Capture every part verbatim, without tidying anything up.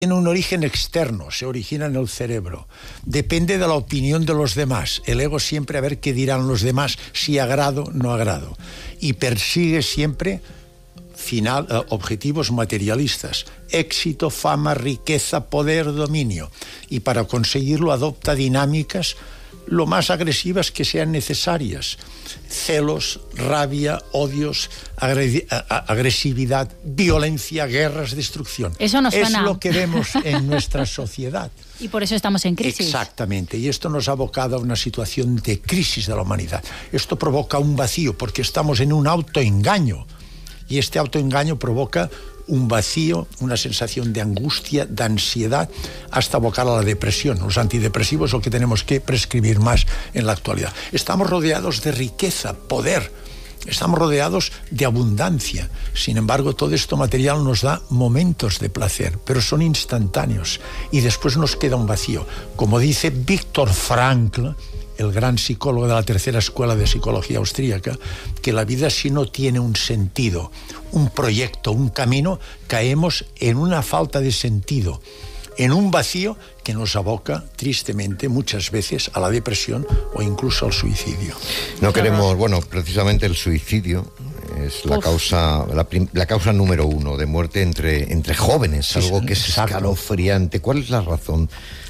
tiene un origen externo, se origina en el cerebro. Depende de la opinión de los demás. El ego siempre a ver qué dirán los demás, si agrado o no agrado. Y persigue siempre final, eh, objetivos materialistas. Éxito, fama, riqueza, poder, dominio. Y para conseguirlo adopta dinámicas lo más agresivas que sean necesarias. Celos, rabia, odios, agre- agresividad, violencia, guerras, destrucción. Eso nos suena. Es lo que vemos en nuestra sociedad. Y por eso estamos en crisis. Exactamente, y esto nos ha abocado a una situación de crisis de la humanidad. Esto provoca un vacío, porque estamos en un autoengaño, y este autoengaño provoca un vacío, una sensación de angustia, de ansiedad, hasta abocar a la depresión. Los antidepresivos es lo que tenemos que prescribir más en la actualidad. Estamos rodeados de riqueza, poder, estamos rodeados de abundancia. Sin embargo, todo esto material nos da momentos de placer, pero son instantáneos, y después nos queda un vacío. Como dice Viktor Frankl, el gran psicólogo de la tercera escuela de psicología austríaca, que la vida, si no tiene un sentido, un proyecto, un camino, caemos en una falta de sentido, en un vacío que nos aboca tristemente muchas veces a la depresión o incluso al suicidio. No queremos, bueno, precisamente el suicidio es la Uf. causa la, prim, la causa número uno de muerte entre, entre jóvenes, sí, algo que es exacto. escalofriante. ¿Cuál es la razón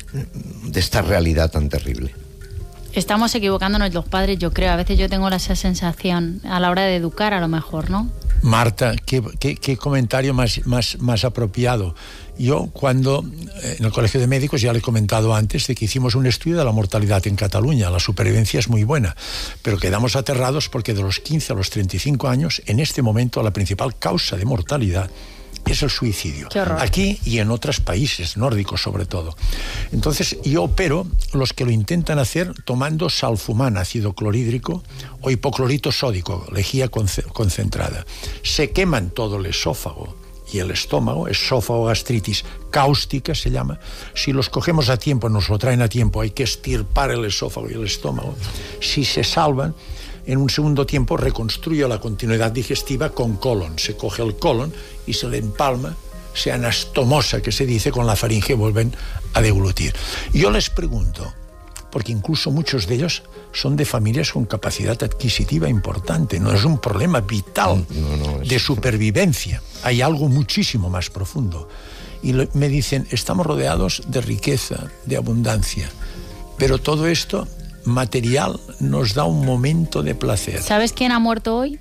de esta realidad tan terrible? Estamos equivocándonos los padres, yo creo. A veces yo tengo esa sensación a la hora de educar, a lo mejor, ¿no? Marta, qué, qué, qué comentario más, más, más apropiado. Yo cuando, en el Colegio de Médicos, ya le he comentado antes, de que hicimos un estudio de la mortalidad en Cataluña. La supervivencia es muy buena, pero quedamos aterrados porque de los quince a los treinta y cinco años, en este momento, la principal causa de mortalidad es el suicidio. Aquí y en otros países nórdicos sobre todo. Entonces yo opero los que lo intentan hacer tomando salfumán, ácido clorhídrico, o hipoclorito sódico, lejía concentrada. Se queman todo el esófago y el estómago, esófago gastritis cáustica se llama. Si los cogemos a tiempo, nos lo traen a tiempo, hay que estirpar el esófago y el estómago. Si se salvan, en un segundo tiempo reconstruye la continuidad digestiva con colon. Se coge el colon y se le empalma, se anastomosa, que se dice, con la faringe, vuelven a deglutir. Yo les pregunto, porque incluso muchos de ellos son de familias con capacidad adquisitiva importante, no es un problema vital no, no, es... de supervivencia, hay algo muchísimo más profundo. Y me dicen, estamos rodeados de riqueza, de abundancia, pero todo esto material nos da un momento de placer. ¿Sabes quién ha muerto hoy?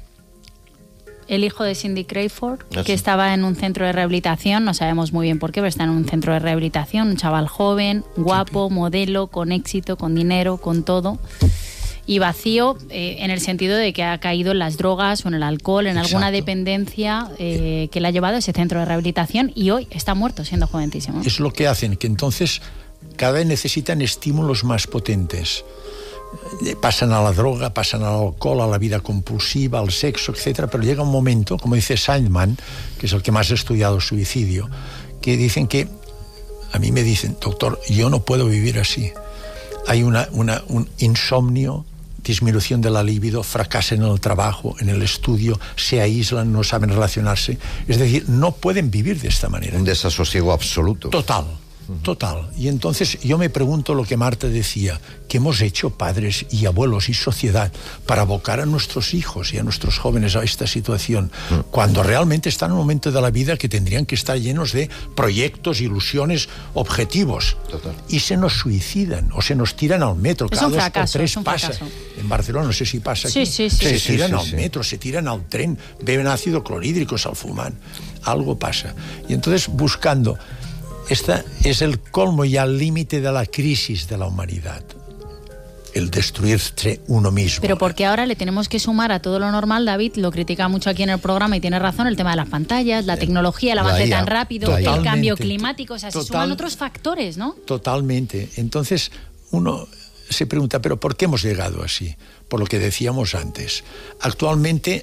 El hijo de Cindy Crawford, ¿Ah, que sí? estaba en un centro de rehabilitación, no sabemos muy bien por qué, pero está en un centro de rehabilitación, un chaval joven, guapo, ¿Qué? modelo, con éxito, con dinero, con todo, y vacío eh, en el sentido de que ha caído en las drogas o en el alcohol, en Exacto. alguna dependencia eh, que le ha llevado a ese centro de rehabilitación, y hoy está muerto siendo joventísimo. Es lo que hacen, que entonces cada vez necesitan estímulos más potentes. Pasan a la droga, pasan al alcohol, a la vida compulsiva, al sexo, etcétera, pero llega un momento, como dice Sandman, que es el que más ha estudiado el suicidio, que dicen que, a mí me dicen, doctor, yo no puedo vivir así. Hay una, una, un insomnio, disminución de la libido, fracasan en el trabajo, en el estudio, se aíslan, no saben relacionarse. Es decir, no pueden vivir de esta manera. Un desasosiego absoluto. Total. Total. Y entonces yo me pregunto lo que Marta decía, ¿qué hemos hecho padres y abuelos y sociedad para abocar a nuestros hijos y a nuestros jóvenes a esta situación, cuando realmente están en un momento de la vida que tendrían que estar llenos de proyectos, ilusiones, objetivos? Total. Y se nos suicidan o se nos tiran al metro. Es cada un dos fracaso, por tres es un pasa. fracaso. En Barcelona, no sé si pasa sí, aquí. Sí, sí, se sí. tiran sí, sí, al sí. metro, se tiran al tren, beben ácido clorhídrico, salfumán. Algo pasa. Y entonces buscando... Esta es el colmo y al límite de la crisis de la humanidad. El destruirse uno mismo. Pero porque ahora le tenemos que sumar a todo lo normal, David, lo critica mucho aquí en el programa y tiene razón, el tema de las pantallas, la tecnología, el avance tan rápido, Totalmente. el cambio climático, o sea, Total, se suman otros factores, ¿no? Totalmente. Entonces, uno se pregunta, ¿pero por qué hemos llegado así? Por lo que decíamos antes. Actualmente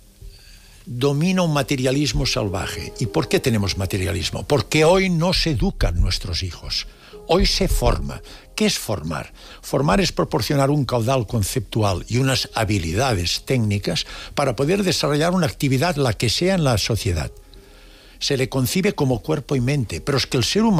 domina un materialismo salvaje. ¿Y por qué tenemos materialismo? Porque hoy no se educan nuestros hijos. Hoy se forma. ¿Qué es formar? Formar es proporcionar un caudal conceptual y unas habilidades técnicas para poder desarrollar una actividad, la que sea, en la sociedad. se le concibe como cuerpo y mente, pero es que el ser humano